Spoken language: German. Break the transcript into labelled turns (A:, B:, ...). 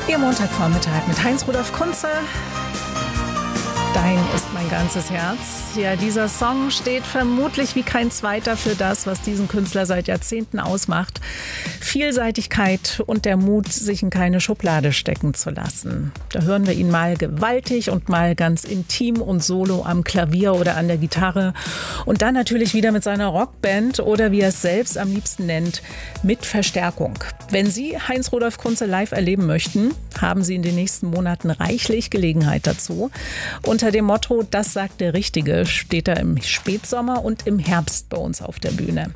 A: Ihr Montagvormittag mit Heinz-Rudolf Kunze. Dein ist mein ganzes Herz. Ja, dieser Song steht vermutlich wie kein zweiter für das, was diesen Künstler seit Jahrzehnten ausmacht. Vielseitigkeit und der Mut, sich in keine Schublade stecken zu lassen. Da hören wir ihn mal gewaltig und mal ganz intim und solo am Klavier oder an der Gitarre. Und dann natürlich wieder mit seiner Rockband oder wie er es selbst am liebsten nennt, mit Verstärkung. Wenn Sie Heinz-Rudolf Kunze live erleben möchten, haben Sie in den nächsten Monaten reichlich Gelegenheit dazu. Unter dem Motto, das sagt der Richtige, steht er im Spätsommer und im Herbst bei uns auf der Bühne.